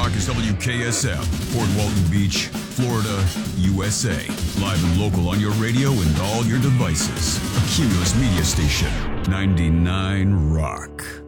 Rock is WKSF, Fort Walton Beach, Florida, USA. Live and local on your radio and all your devices. A Cumulus Media Station, 99 Rock.